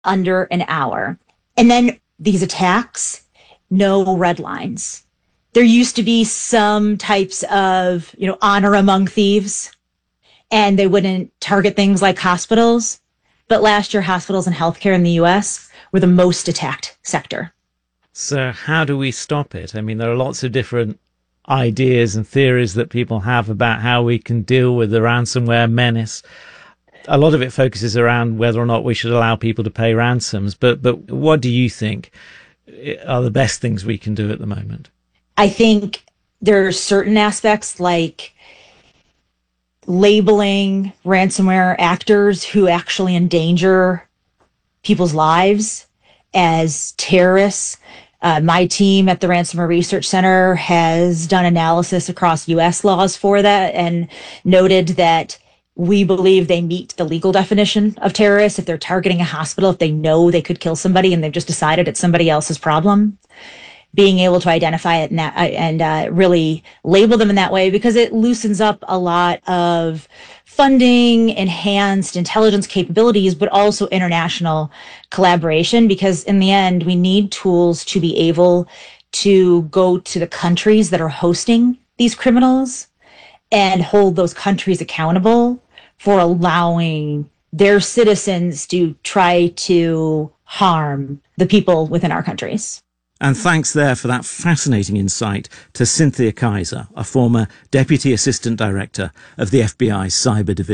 under an hour. And then these attacks, no red lines. There used to be some types of, honor among thieves, and they wouldn't target things like hospitals. But last year, hospitals and healthcare in the US were the most attacked sector. So how do we stop it? I mean, there are lots of different ideas and theories that people have about how we can deal with the ransomware menace. A lot of it focuses around whether or not we should allow people to pay ransoms. But what do you think are the best things we can do at the moment? I think there are certain aspects like labeling ransomware actors who actually endanger people's lives as terrorists. My team at the Ransomware Research Center has done analysis across U.S. laws for that and noted that we believe they meet the legal definition of terrorists if they're targeting a hospital, if they know they could kill somebody and they've just decided it's somebody else's problem. Being able to identify it and really label them in that way, because it loosens up a lot of funding, enhanced intelligence capabilities, but also international collaboration, because in the end, we need tools to be able to go to the countries that are hosting these criminals and hold those countries accountable for allowing their citizens to try to harm the people within our countries. And thanks there for that fascinating insight to Cynthia Kaiser, a former Deputy Assistant Director of the FBI's Cyber Division.